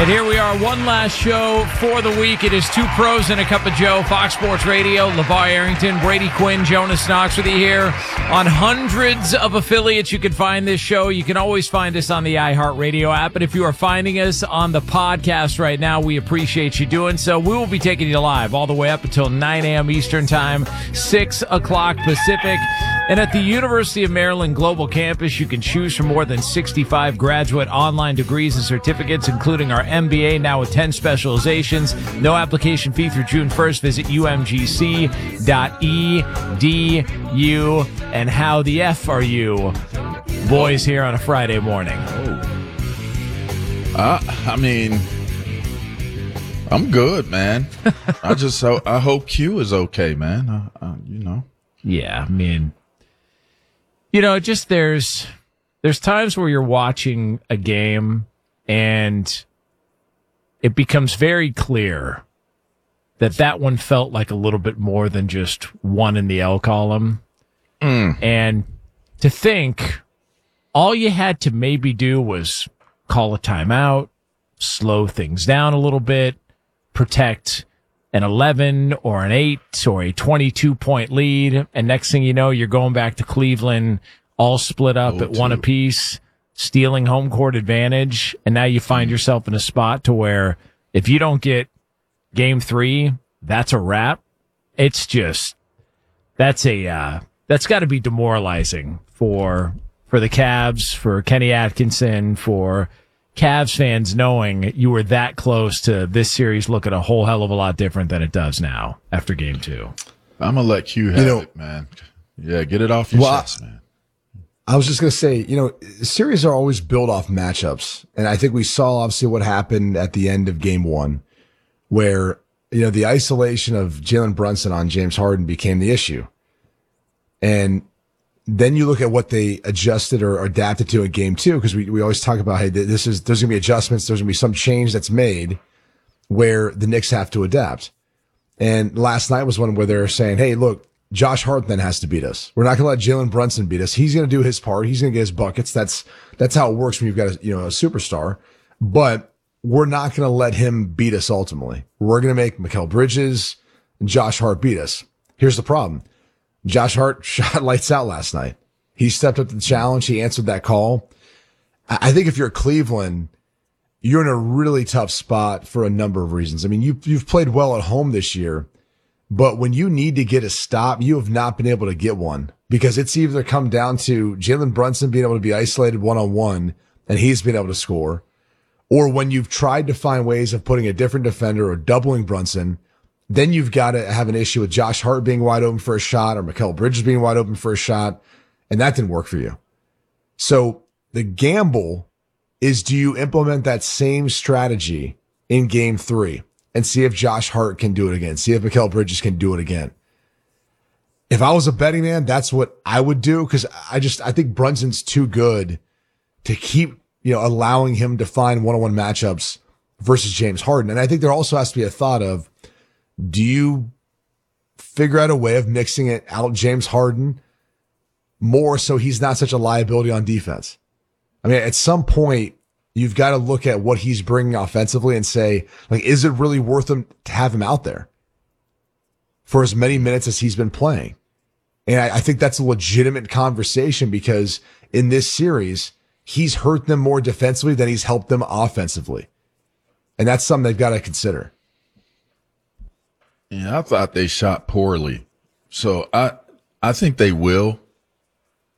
And here we are, one last show for the week. It is Two Pros and a Cup of Joe, Fox Sports Radio. LeVar Arrington, Brady Quinn, Jonas Knox with you here on hundreds of affiliates. You can find this show. You can always find us on the iHeartRadio app. And if you are finding us on the podcast right now, we appreciate you doing so. We will be taking you live all the way up until 9 a.m. Eastern Time, 6 o'clock Pacific. And at the University of Maryland Global Campus, you can choose from more than 65 graduate online degrees and certificates, including our MBA, now with 10 specializations. No application fee through June 1st. Visit umgc.edu. And how the F are you, boys, here on a Friday morning? I mean, I'm good, man. I hope Q is okay, man. Yeah, I mean, just there's times where you're watching a game and it becomes very clear that one felt like a little bit more than just one in the L column. And to think all you had to maybe do was call a timeout, slow things down a little bit, protect an 11 or an 8 or a 22-point lead, and next thing you know, you're going back to Cleveland, all split up at one apiece, stealing home court advantage, and now you find yourself in a spot to where if you don't get Game 3, that's a wrap. It's just that's got to be demoralizing for the Cavs, for Kenny Atkinson, for Cavs fans, knowing you were that close to this series looking a whole hell of a lot different than it does now after Game 2. I'm going to let Q have it, man. Yeah, get it off your chest, man. I was just going to say, series are always built off matchups. And I think we saw obviously what happened at the end of Game 1, where, the isolation of Jalen Brunson on James Harden became the issue. And then you look at what they adjusted or adapted to in Game 2, because we always talk about, hey, there's going to be adjustments. There's going to be some change that's made where the Knicks have to adapt. And last night was one where they're saying, hey, look, Josh Hart then has to beat us. We're not going to let Jalen Brunson beat us. He's going to do his part. He's going to get his buckets. That's how it works when you've got a superstar. But we're not going to let him beat us ultimately. We're going to make Mikal Bridges and Josh Hart beat us. Here's the problem. Josh Hart shot lights out last night. He stepped up to the challenge. He answered that call. I think if you're Cleveland, you're in a really tough spot for a number of reasons. I mean, you've played well at home this year, but when you need to get a stop, you have not been able to get one, because it's either come down to Jalen Brunson being able to be isolated one-on-one and he's been able to score, or when you've tried to find ways of putting a different defender or doubling Brunson, then you've got to have an issue with Josh Hart being wide open for a shot or Mikal Bridges being wide open for a shot, and that didn't work for you. So the gamble is, do you implement that same strategy in Game 3 and see if Josh Hart can do it again, see if Mikal Bridges can do it again? If I was a betting man, that's what I would do, because I think Brunson's too good to keep allowing him to find one-on-one matchups versus James Harden. And I think there also has to be a thought of, do you figure out a way of mixing it out James Harden more so he's not such a liability on defense? I mean, at some point, you've got to look at what he's bringing offensively and say, is it really worth him to have him out there for as many minutes as he's been playing? And I think that's a legitimate conversation, because in this series, he's hurt them more defensively than he's helped them offensively. And that's something they've got to consider. Yeah, I thought they shot poorly. So I think they will.